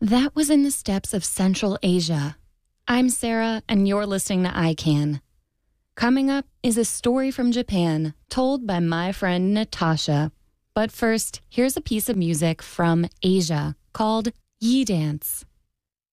That was in the steppes of Central Asia. I'm Sarah, and you're listening to ICANN. Coming up is a story from Japan, told by my friend Natasha. But first, here's a piece of music from Asia called Yi Dance.